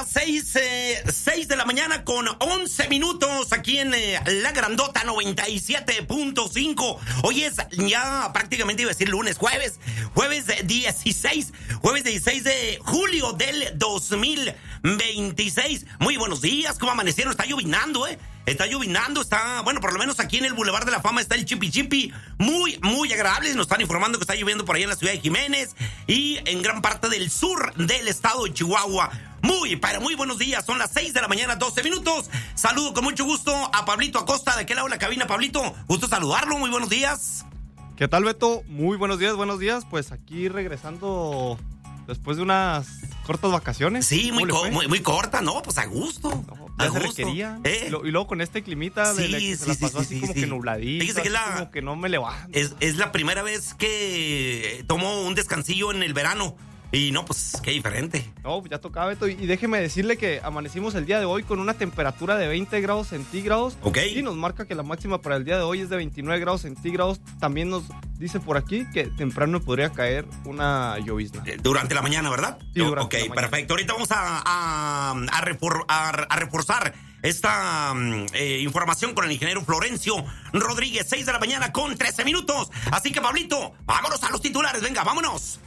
las 6 de la mañana con 11 minutos aquí en La Grandota 97.5. Hoy es ya prácticamente iba a decir lunes, jueves 16 de julio del 2026. Muy buenos días, ¿cómo amanecieron? Está llovinando, Está llovinando, bueno, por lo menos aquí en el Boulevard de la Fama está el Chipi Chipi, muy, muy agradable. Nos están informando que está lloviendo por ahí en la ciudad de Jiménez y en gran parte del sur del estado de Chihuahua. Muy buenos días, son las 6 de la mañana, 12 minutos. Saludo con mucho gusto a Pablito Acosta, de aquel lado de la cabina. Pablito, gusto saludarlo, muy buenos días. ¿Qué tal, Beto? Muy buenos días, Pues aquí regresando después de unas cortas vacaciones. Sí, muy corta, ¿no? Pues a gusto. No, ya se requería. Y luego con este climita se la pasó así como que nubladito. Fíjese que como que no me levanto. Es la primera vez que tomo un descansillo en el verano. Y no, pues, qué diferente. No, ya tocaba, Beto. Y déjeme decirle que amanecimos el día de hoy con una temperatura de 20 grados centígrados. Ok. Y nos marca que la máxima para el día de hoy es de 29 grados centígrados. También nos dice por aquí que temprano podría caer una llovizna. Durante la mañana, ¿verdad? Sí, durante la mañana. Perfecto. Ahorita vamos a reforzar esta información con el ingeniero Florencio Rodríguez. 6 de la mañana con 13 minutos. Así que, Pablito, vámonos a los titulares. Venga, vámonos.